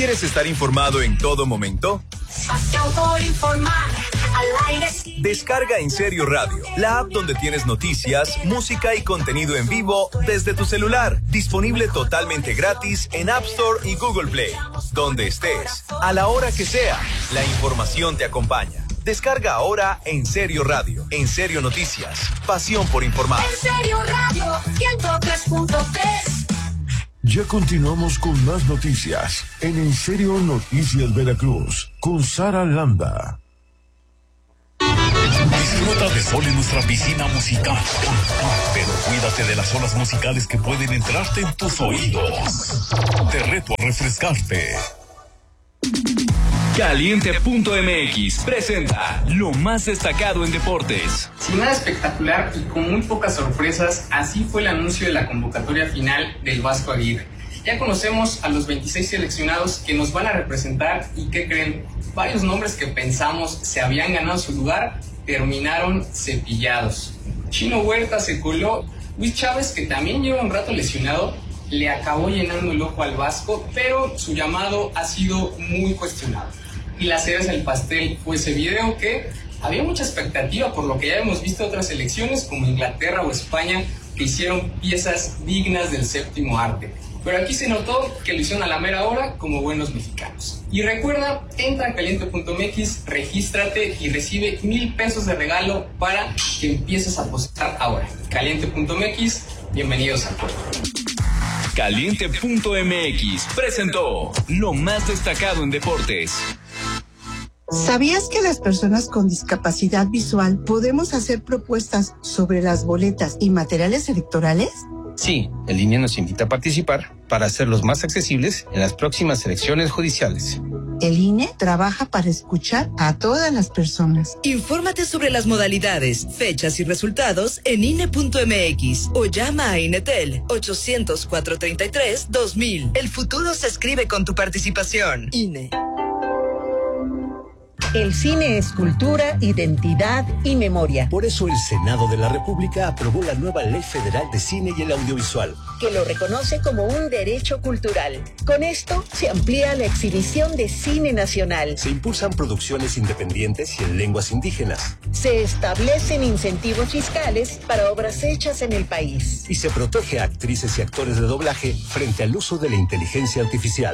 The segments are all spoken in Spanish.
¿Quieres estar informado en todo momento? Pasión por informar, al aire. Descarga En Serio Radio, la app donde tienes noticias, música y contenido en vivo desde tu celular. Disponible totalmente gratis en App Store y Google Play. Donde estés, a la hora que sea, la información te acompaña. Descarga ahora En Serio Radio, En Serio Noticias, pasión por informar. En Serio Radio 103.3. Ya continuamos con más noticias en Serio Noticias Veracruz con Sara Landa. Disfruta de sol en nuestra piscina musical, pero cuídate de las olas musicales que pueden entrarte en tus oídos. Te reto a refrescarte. Caliente.mx presenta lo más destacado en deportes. Sin nada espectacular y con muy pocas sorpresas, así fue el anuncio de la convocatoria final del Vasco Aguirre. Ya conocemos a los 26 seleccionados que nos van a representar y ¿qué creen? Varios nombres que pensamos se habían ganado su lugar terminaron cepillados. Chino Huerta se coló, Luis Chávez, que también lleva un rato lesionado, le acabó llenando el ojo al Vasco, pero su llamado ha sido muy cuestionado. Y la cereza del pastel fue ese video que había mucha expectativa por lo que ya hemos visto otras selecciones como Inglaterra o España que hicieron piezas dignas del séptimo arte. Pero aquí se notó que lo hicieron a la mera hora como buenos mexicanos. Y recuerda, entra a caliente.mx, regístrate y recibe 1,000 pesos de regalo para que empieces a apostar ahora. Caliente.mx, bienvenidos al juego. Caliente.mx presentó lo más destacado en deportes. ¿Sabías que las personas con discapacidad visual podemos hacer propuestas sobre las boletas y materiales electorales? Sí, el INE nos invita a participar para hacerlos más accesibles en las próximas elecciones judiciales. El INE trabaja para escuchar a todas las personas. Infórmate sobre las modalidades, fechas y resultados en INE.mx o llama a INETEL 800-433-2000. El futuro se escribe con tu participación. INE. El cine es cultura, identidad y memoria. Por eso el Senado de la República aprobó la nueva Ley Federal de Cine y el Audiovisual, que lo reconoce como un derecho cultural. Con esto se amplía la exhibición de cine nacional. Se impulsan producciones independientes y en lenguas indígenas. Se establecen incentivos fiscales para obras hechas en el país. Y se protege a actrices y actores de doblaje frente al uso de la inteligencia artificial.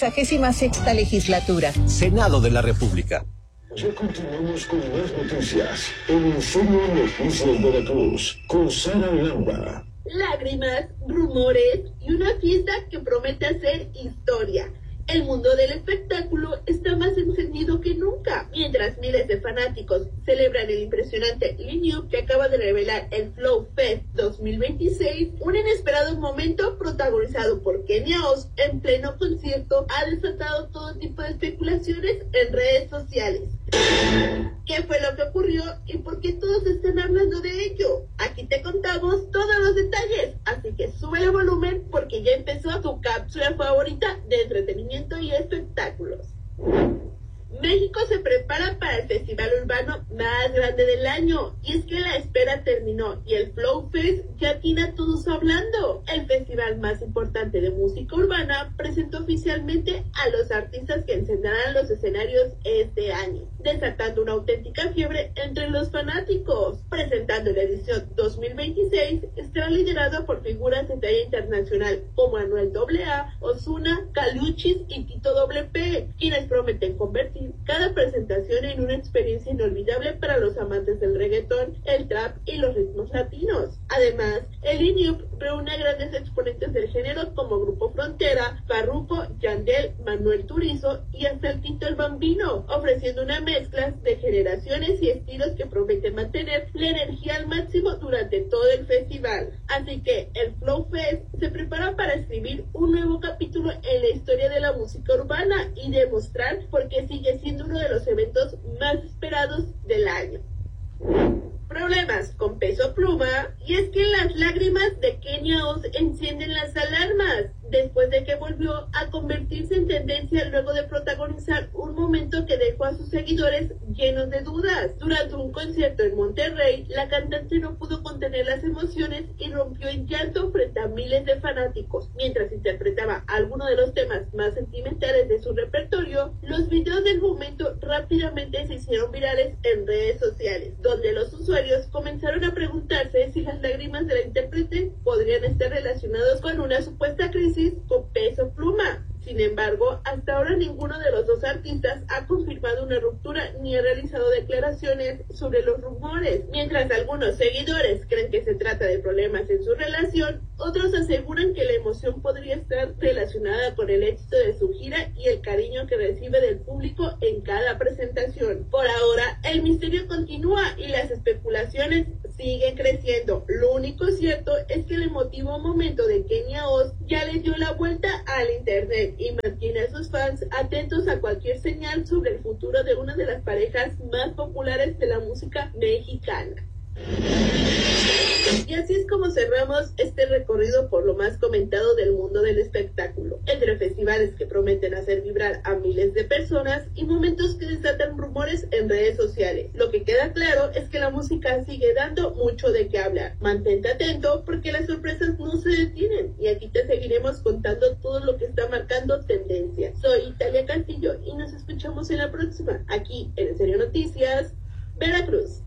66ª legislatura. Senado de la República. Ya continuamos con más noticias en Serio Noticias Veracruz con Sara Lamba. Lágrimas, rumores y una fiesta que promete hacer historia. El mundo del espectáculo está más encendido que nunca, mientras miles de fanáticos celebran el impresionante line-up que acaba de revelar el Flow Fest 2026, un inesperado momento protagonizado por Kenia Oz en pleno concierto ha desatado todo tipo de especulaciones en redes sociales. ¿Qué fue lo que ocurrió y por qué todos están hablando de ello? Aquí te contamos todos los detalles, así que sube el volumen porque ya empezó tu cápsula favorita de entretenimiento y espectáculos. México se prepara para el festival urbano más grande del año, y es que la espera terminó y el Flow Fest ya tiene a todos hablando. El festival más importante de música urbana presentó oficialmente a los artistas que encenderán los escenarios este año, desatando una auténtica fiebre entre los fanáticos. Presentando la edición 2026, estará liderado por figuras de talla internacional como Anuel AA, Ozuna, Caluchis y Tito WP, quienes prometen convertir cada presentación en una experiencia inolvidable para los amantes del reggaetón, el trap y los ritmos latinos. Además, el line-up reúne a grandes exponentes del género como Grupo Frontera, Farruko, Yandel, Manuel Turizo y hasta el Tito el Bambino, ofreciendo una mezcla de generaciones y estilos que promete mantener la energía al máximo durante todo el festival. Así que el Flow Fest se prepara para escribir un nuevo capítulo en la historia de la música urbana y demostrar por qué sigue siendo uno de los eventos más esperados del año. Problemas con Peso Pluma, y es que las lágrimas de Kenia Oz encienden las alarmas después de que volvió a convertirse en tendencia luego de protagonizar un momento que dejó a sus seguidores llenos de dudas. Durante un concierto en Monterrey, la cantante no pudo contener contener las emociones y rompió en llanto frente a miles de fanáticos. Mientras interpretaba algunos de los temas más sentimentales de su repertorio, los videos del momento rápidamente se hicieron virales en redes sociales, donde los usuarios comenzaron a preguntarse si las lágrimas de la intérprete podrían estar relacionados con una supuesta crisis con Peso Pluma. Sin embargo, hasta ahora ninguno de los dos artistas ha confirmado una ruptura ni ha realizado declaraciones sobre los rumores. Mientras algunos seguidores creen que se trata de problemas en su relación, otros aseguran que la emoción podría estar relacionada con el éxito de su gira y el cariño que recibe del público en cada presentación. Por ahora, el misterio continúa y las especulaciones siguen creciendo. Lo único cierto es que el emotivo momento de Kenia Oz ya le dio la vuelta al internet y mantiene a sus fans atentos a cualquier señal sobre el futuro de una de las parejas más populares de la música mexicana. Y así es como cerramos este recorrido por lo más comentado del mundo del espectáculo, entre festivales que prometen hacer vibrar a miles de personas y momentos que desatan rumores en redes sociales. Lo que queda claro es que la música sigue dando mucho de qué hablar. Mantente atento porque las sorpresas no se detienen y aquí te seguiremos contando todo lo que está marcando tendencia. Soy Italia Castillo y nos escuchamos en la próxima, aquí en En Serio Noticias, Veracruz.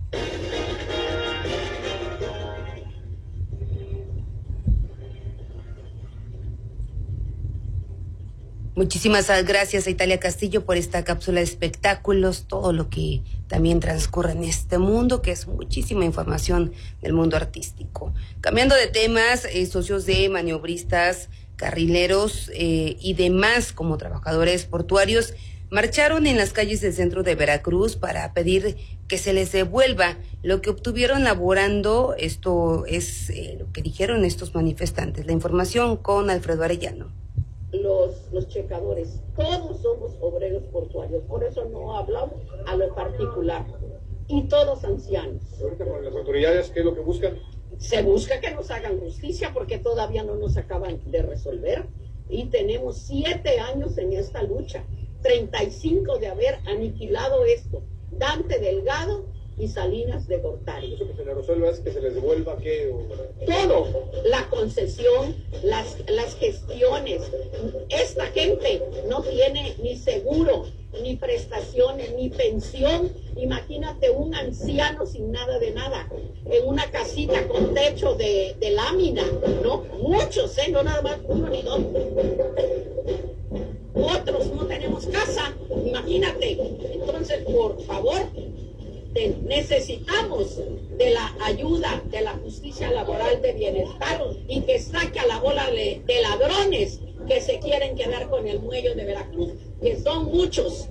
Muchísimas gracias a Italia Castillo por esta cápsula de espectáculos, todo lo que también transcurre en este mundo, que es muchísima información del mundo artístico. Cambiando de temas, socios de maniobristas, carrileros y demás como trabajadores portuarios marcharon en las calles del centro de Veracruz para pedir que se les devuelva lo que obtuvieron laborando. Esto es lo que dijeron estos manifestantes. La información con Alfredo Arellano. Los checadores, todos somos obreros portuarios, por eso no hablamos a lo particular, y todos ancianos. Ahorita con las autoridades, ¿qué es lo que buscan? Se busca que nos hagan justicia porque todavía no nos acaban de resolver y tenemos 7 años en esta lucha, 35 de haber aniquilado esto. Dante Delgado y Salinas de Gortari. Eso que se le resuelva es que se les devuelva qué. Todo, la concesión, las gestiones. Esta gente no tiene ni seguro, ni prestaciones, ni pensión. Imagínate un anciano sin nada de nada, en una casita con techo de lámina, ¿no? Muchos, no nada más uno ni dos. Otros no tenemos casa, imagínate. Entonces, por favor, necesitamos de la ayuda de la justicia laboral de bienestar y que saque a la bola de ladrones que se quieren quedar con el muelle de Veracruz, que son muchos.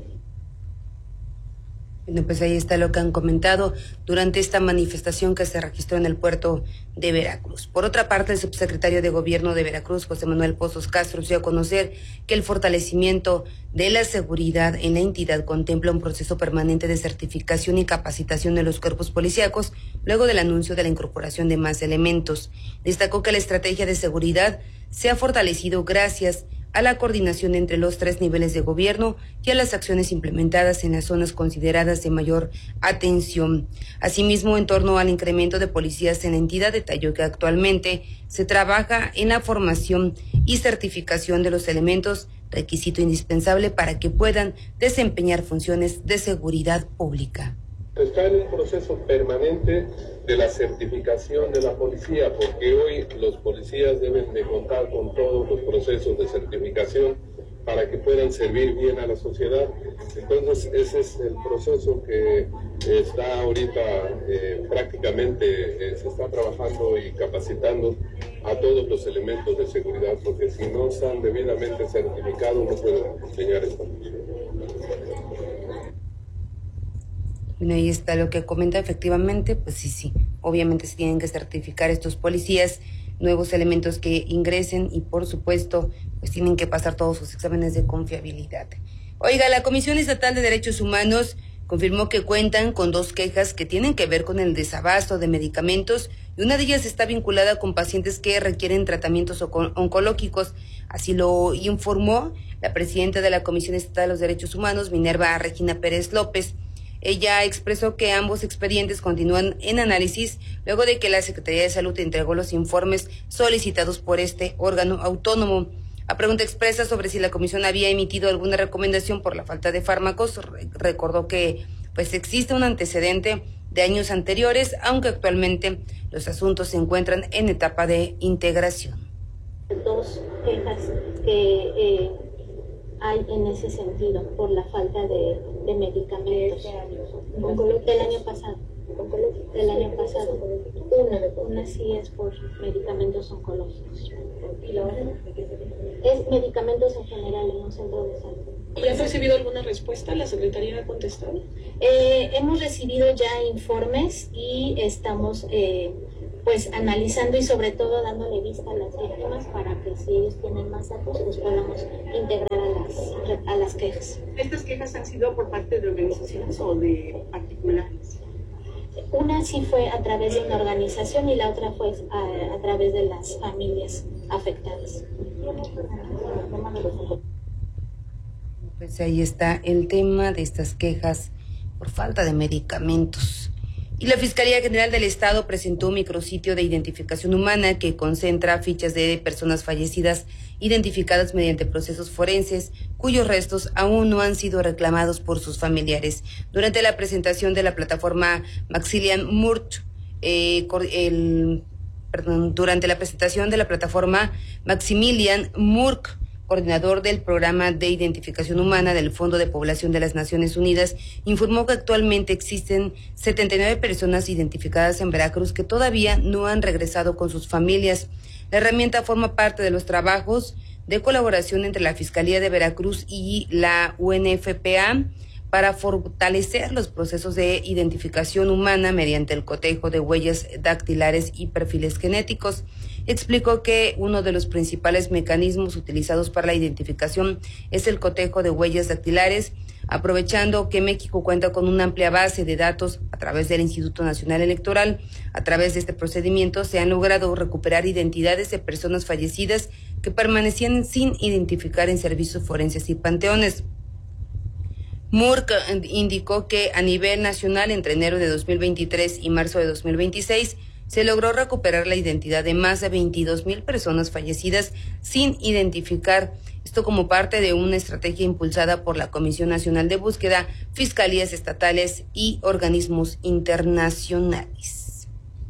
Bueno, pues ahí está lo que han comentado durante esta manifestación que se registró en el puerto de Veracruz. Por otra parte, el subsecretario de Gobierno de Veracruz, José Manuel Pozos Castro, dio a conocer que el fortalecimiento de la seguridad en la entidad contempla un proceso permanente de certificación y capacitación de los cuerpos policíacos luego del anuncio de la incorporación de más elementos. Destacó que la estrategia de seguridad se ha fortalecido gracias a la coordinación entre los 3 niveles de gobierno y a las acciones implementadas en las zonas consideradas de mayor atención. Asimismo, en torno al incremento de policías en la entidad, detalló que actualmente se trabaja en la formación y certificación de los elementos, requisito indispensable para que puedan desempeñar funciones de seguridad pública. Está en un proceso permanente de la certificación de la policía, porque hoy los policías deben de contar con todos los procesos de certificación para que puedan servir bien a la sociedad. Entonces ese es el proceso que está ahorita prácticamente se está trabajando y capacitando a todos los elementos de seguridad, porque si no están debidamente certificados no pueden desempeñar esta función. Bueno, ahí está lo que comenta, efectivamente, pues sí, obviamente se tienen que certificar estos policías, nuevos elementos que ingresen y por supuesto, pues tienen que pasar todos sus exámenes de confiabilidad. Oiga, la Comisión Estatal de Derechos Humanos confirmó que cuentan con 2 quejas que tienen que ver con el desabasto de medicamentos y una de ellas está vinculada con pacientes que requieren tratamientos oncológicos. Así lo informó la presidenta de la Comisión Estatal de los Derechos Humanos, Minerva Regina Pérez López. Ella expresó que ambos expedientes continúan en análisis luego de que la Secretaría de Salud entregó los informes solicitados por este órgano autónomo. A pregunta expresa sobre si la comisión había emitido alguna recomendación por la falta de fármacos, recordó que pues existe un antecedente de años anteriores, aunque actualmente los asuntos se encuentran en etapa de integración. 2 quejas que hay en ese sentido por la falta de medicamentos. Del año pasado. Del año pasado. Una sí es por medicamentos oncológicos. ¿Y la otra? Es medicamentos en general en un centro de salud. ¿Ya has recibido alguna respuesta? ¿La Secretaría ha contestado? Hemos recibido ya informes y estamos pues analizando y sobre todo dándole vista a las víctimas para que si ellos tienen más datos pues podamos integrar a las quejas. ¿Estas quejas han sido por parte de organizaciones o de particulares? Una sí fue a través de una organización y la otra fue a través de las familias afectadas. Pues ahí está el tema de estas quejas por falta de medicamentos. Y la Fiscalía General del Estado presentó un micrositio de identificación humana que concentra fichas de personas fallecidas identificadas mediante procesos forenses, cuyos restos aún no han sido reclamados por sus familiares. Durante la presentación de la plataforma Maximilian Murk, coordinador del Programa de Identificación Humana del Fondo de Población de las Naciones Unidas, informó que actualmente existen 79 personas identificadas en Veracruz que todavía no han regresado con sus familias. La herramienta forma parte de los trabajos de colaboración entre la Fiscalía de Veracruz y la UNFPA para fortalecer los procesos de identificación humana mediante el cotejo de huellas dactilares y perfiles genéticos. Explicó que uno de los principales mecanismos utilizados para la identificación es el cotejo de huellas dactilares, aprovechando que México cuenta con una amplia base de datos a través del Instituto Nacional Electoral. A través de este procedimiento se han logrado recuperar identidades de personas fallecidas que permanecían sin identificar en servicios forenses y panteones. Murk indicó que a nivel nacional, entre enero de 2023 y marzo de 2026, se logró recuperar la identidad de más de 22,000 personas fallecidas sin identificar. Esto como parte de una estrategia impulsada por la Comisión Nacional de Búsqueda, fiscalías estatales y organismos internacionales.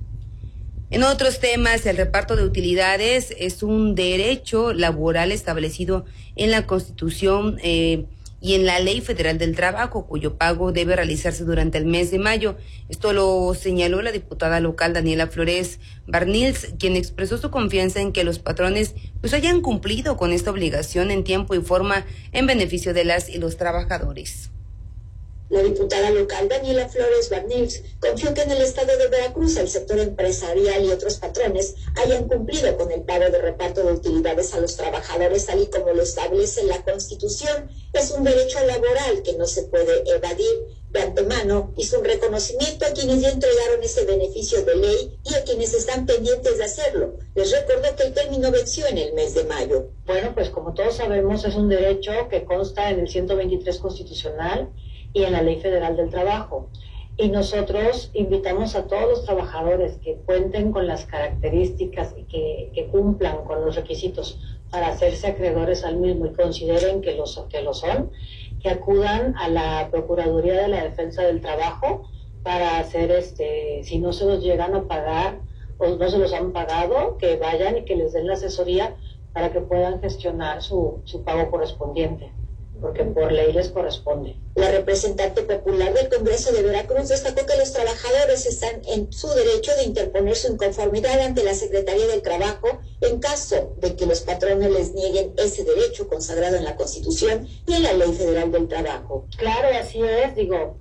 En otros temas, el reparto de utilidades es un derecho laboral establecido en la Constitución y en la Ley Federal del Trabajo, cuyo pago debe realizarse durante el mes de mayo. Esto lo señaló la diputada local Daniela Flores Barnils, quien expresó su confianza en que los patrones pues hayan cumplido con esta obligación en tiempo y forma en beneficio de las y los trabajadores. La diputada local Daniela Flores Barnils confió que en el estado de Veracruz el sector empresarial y otros patrones hayan cumplido con el pago de reparto de utilidades a los trabajadores tal y como lo establece la Constitución. Es un derecho laboral que no se puede evadir. De antemano hizo un reconocimiento a quienes ya entregaron ese beneficio de ley y a quienes están pendientes de hacerlo. Les recordó que el término venció en el mes de mayo. Bueno, pues como todos sabemos es un derecho que consta en el 123 constitucional y en la Ley Federal del Trabajo. Y nosotros invitamos a todos los trabajadores que cuenten con las características y que cumplan con los requisitos para hacerse acreedores al mismo y consideren que lo son, que acudan a la Procuraduría de la Defensa del Trabajo para hacer, si no se los llegan a pagar o no se los han pagado, que vayan y que les den la asesoría para que puedan gestionar su pago correspondiente, porque por ley les corresponde. La representante popular del Congreso de Veracruz destacó que los trabajadores están en su derecho de interponer su inconformidad ante la Secretaría del Trabajo en caso de que los patrones les nieguen ese derecho consagrado en la Constitución y en la Ley Federal del Trabajo. Claro, así es,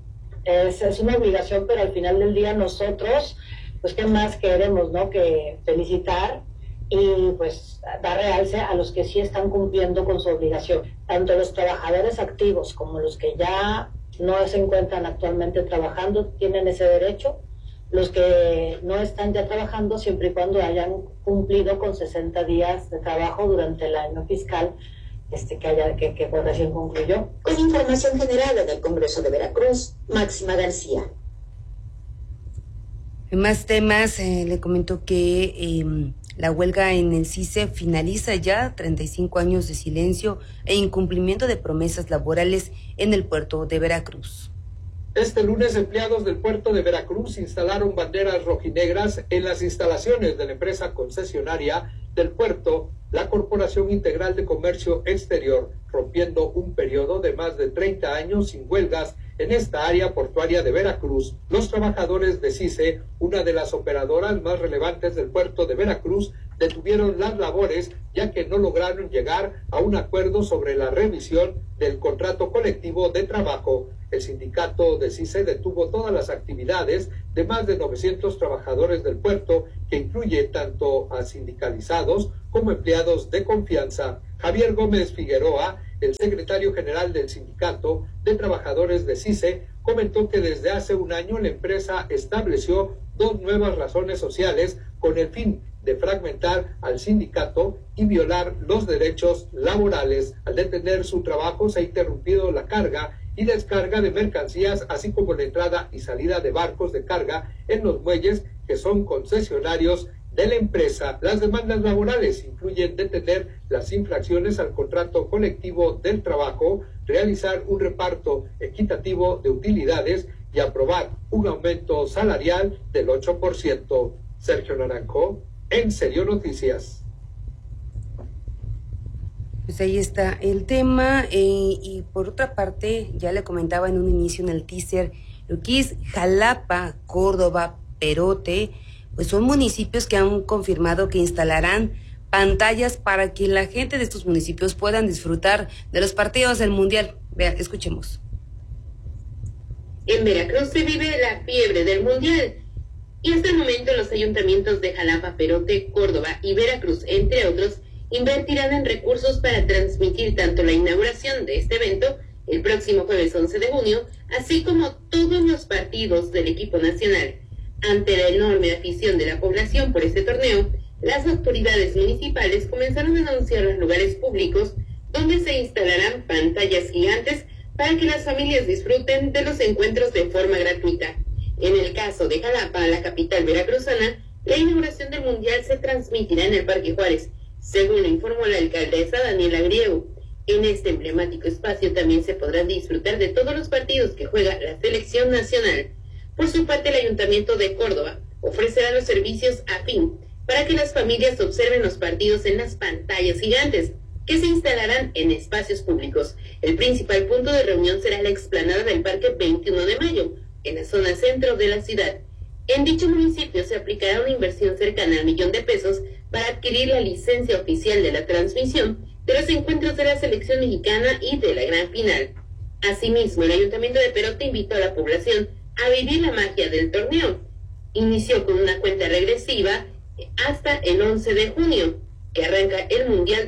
es una obligación, pero al final del día nosotros, pues qué más queremos, ¿no? Que felicitar y pues dar realce a los que sí están cumpliendo con su obligación. Tanto los trabajadores activos como los que ya no se encuentran actualmente trabajando tienen ese derecho. Los que no están ya trabajando, siempre y cuando hayan cumplido con 60 días de trabajo durante el año fiscal que recién concluyó. Con información generada del Congreso de Veracruz, Máxima García. En más temas, le comento que la huelga en el CICE finaliza ya, 35 años de silencio e incumplimiento de promesas laborales en el puerto de Veracruz. Este lunes, empleados del puerto de Veracruz instalaron banderas rojinegras en las instalaciones de la empresa concesionaria del puerto, la Corporación Integral de Comercio Exterior, rompiendo un periodo de más de 30 años sin huelgas en esta área portuaria de Veracruz. Los trabajadores de CICE, una de las operadoras más relevantes del puerto de Veracruz, detuvieron las labores ya que no lograron llegar a un acuerdo sobre la revisión del contrato colectivo de trabajo. El sindicato de CICE detuvo todas las actividades de más de 900 trabajadores del puerto, que incluye tanto a sindicalizados como empleados de confianza. Javier Gómez Figueroa, el secretario general del Sindicato de Trabajadores de CICE, comentó que desde hace un año la empresa estableció 2 nuevas razones sociales con el fin de fragmentar al sindicato y violar los derechos laborales. Al detener su trabajo se ha interrumpido la carga y descarga de mercancías, así como la entrada y salida de barcos de carga en los muelles que son concesionarios de la empresa. Las demandas laborales incluyen detener las infracciones al contrato colectivo del trabajo, realizar un reparto equitativo de utilidades y aprobar un aumento salarial del 8%. Sergio Naranjo, En Serio Noticias. Pues ahí está el tema, y por otra parte, ya le comentaba en un inicio en el teaser, lo que es Jalapa, Córdoba, Perote, pues son municipios que han confirmado que instalarán pantallas para que la gente de estos municipios puedan disfrutar de los partidos del Mundial. Vean, escuchemos. En Veracruz se vive la fiebre del Mundial, y hasta el momento los ayuntamientos de Jalapa, Perote, Córdoba y Veracruz, entre otros, invertirán en recursos para transmitir tanto la inauguración de este evento el próximo jueves 11 de junio, así como todos los partidos del equipo nacional. Ante la enorme afición de la población por este torneo, las autoridades municipales comenzaron a anunciar los lugares públicos donde se instalarán pantallas gigantes para que las familias disfruten de los encuentros de forma gratuita. En el caso de Jalapa, la capital veracruzana, la inauguración del Mundial se transmitirá en el Parque Juárez, según lo informó la alcaldesa Daniela Griego. En este emblemático espacio también se podrán disfrutar de todos los partidos que juega la selección nacional. Por su parte, el Ayuntamiento de Córdoba ofrecerá los servicios afín para que las familias observen los partidos en las pantallas gigantes que se instalarán en espacios públicos. El principal punto de reunión será la explanada del Parque 21 de Mayo, en la zona centro de la ciudad. En dicho municipio se aplicará una inversión cercana al $1,000,000 para adquirir la licencia oficial de la transmisión de los encuentros de la selección mexicana y de la gran final. Asimismo, el Ayuntamiento de Perote invitó a la población a vivir la magia del torneo. Inició con una cuenta regresiva hasta el 11 de junio, que arranca el Mundial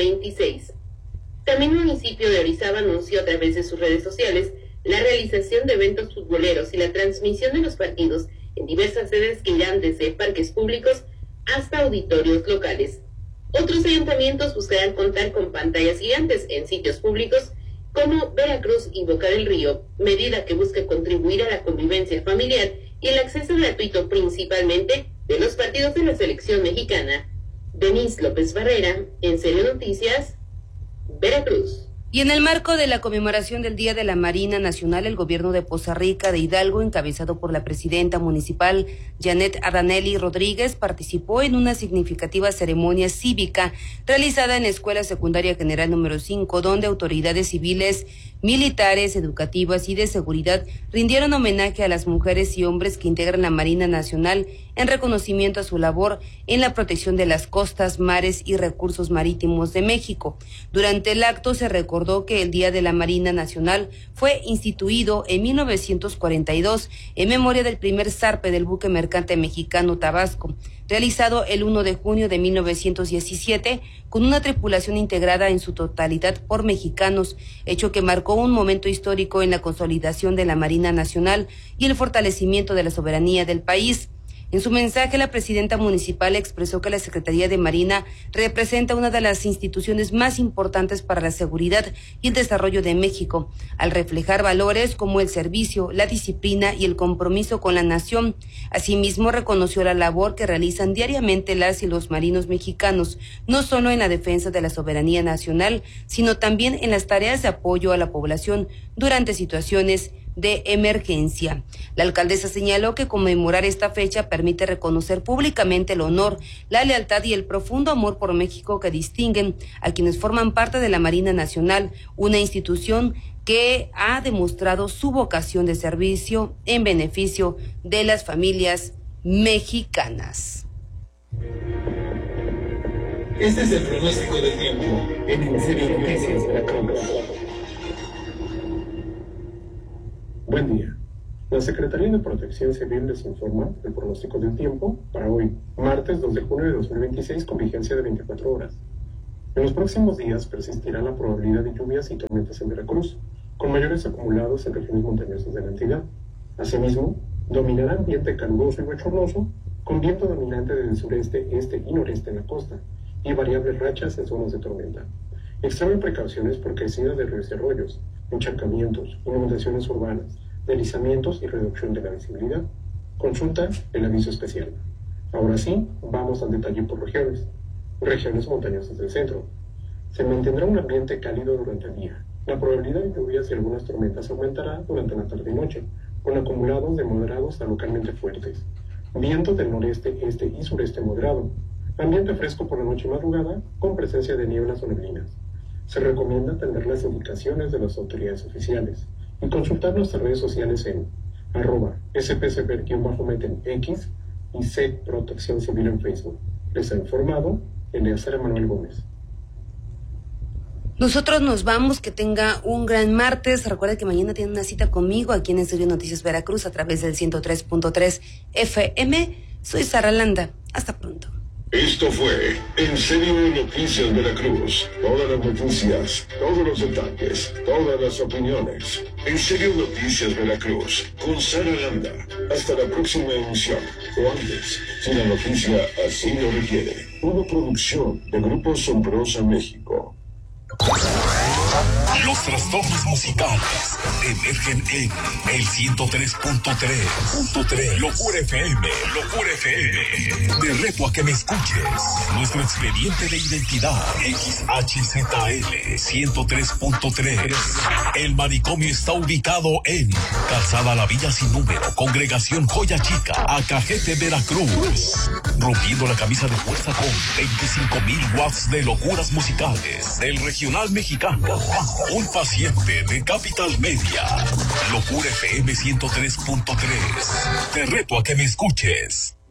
2026. También el municipio de Orizaba anunció a través de sus redes sociales la realización de eventos futboleros y la transmisión de los partidos en diversas sedes que irán desde parques públicos hasta auditorios locales. Otros ayuntamientos buscarán contar con pantallas gigantes en sitios públicos como Veracruz y Boca del Río, medida que busca contribuir a la convivencia familiar y el acceso gratuito principalmente de los partidos de la selección mexicana. Denise López Barrera, En Serio Noticias, Veracruz. Y en el marco de la conmemoración del Día de la Marina Nacional, el gobierno de Poza Rica de Hidalgo, encabezado por la presidenta municipal Janet Adanelli Rodríguez, participó en una significativa ceremonia cívica realizada en la Escuela Secundaria General número 5, donde autoridades civiles, militares, educativas y de seguridad rindieron homenaje a las mujeres y hombres que integran la Marina Nacional en reconocimiento a su labor en la protección de las costas, mares y recursos marítimos de México. Durante el acto se recordó que el Día de la Marina Nacional fue instituido en 1942 en memoria del primer zarpe del buque mercante mexicano Tabasco, realizado el 1 de junio de 1917 con una tripulación integrada en su totalidad por mexicanos, hecho que marcó un momento histórico en la consolidación de la Marina Nacional y el fortalecimiento de la soberanía del país. En su mensaje, la presidenta municipal expresó que la Secretaría de Marina representa una de las instituciones más importantes para la seguridad y el desarrollo de México, al reflejar valores como el servicio, la disciplina y el compromiso con la nación. Asimismo, reconoció la labor que realizan diariamente las y los marinos mexicanos, no solo en la defensa de la soberanía nacional, sino también en las tareas de apoyo a la población durante situaciones de emergencia. La alcaldesa señaló que conmemorar esta fecha permite reconocer públicamente el honor, la lealtad y el profundo amor por México que distinguen a quienes forman parte de la Marina Nacional, una institución que ha demostrado su vocación de servicio en beneficio de las familias mexicanas. Este es el pronóstico del tiempo en Enserio Noticias Veracruz. Buen día. La Secretaría de Protección Civil les informa el pronóstico del tiempo para hoy, martes 2 de junio de 2026, con vigencia de 24 horas. En los próximos días persistirá la probabilidad de lluvias y tormentas en Veracruz, con mayores acumulados en regiones montañosas de la entidad. Asimismo, dominará ambiente caluroso y bochornoso, con viento dominante del sureste, este y noreste en la costa, y variables rachas en zonas de tormenta. Extremen precauciones por crecidas de ríos y arroyos, encharcamientos, inundaciones urbanas, deslizamientos y reducción de la visibilidad. Consulta el aviso especial. Ahora sí, vamos al detalle por regiones. Regiones montañosas del centro. Se mantendrá un ambiente cálido durante el día. La probabilidad de lluvias y algunas tormentas aumentará durante la tarde y noche, con acumulados de moderados a localmente fuertes. Vientos del noreste, este y sureste moderado. Ambiente fresco por la noche y madrugada, con presencia de nieblas o neblinas. Se recomienda atender las indicaciones de las autoridades oficiales y consultar nuestras redes sociales en @spcber_meten_x y SEC Protección Civil en Facebook. Les ha informado Eleazar Manuel Gómez. Nosotros nos vamos, que tenga un gran martes. Recuerda que mañana tiene una cita conmigo aquí en Enserio Noticias Veracruz a través del 103.3 FM. Soy Sara Landa. Hasta pronto. Esto fue Enserio Noticias Veracruz. Todas las noticias, todos los detalles, todas las opiniones. Enserio Noticias Veracruz, con Sara Landa. Hasta la próxima emisión, o antes, si la noticia así lo requiere. Una producción de Grupo Sombrosa México. Los trastornos musicales emergen en el 103.3. Locura FM. Te reto a que me escuches. Nuestro expediente de identidad XHZL 103.3. El manicomio está ubicado en Calzada La Villa Sin Número, Congregación Joya Chica, Acajete, Veracruz. Rompiendo la camisa de fuerza con 25,000 watts de locuras musicales del regional mexicano. Un paciente de Capital Media. Locura FM 103.3. Te reto a que me escuches.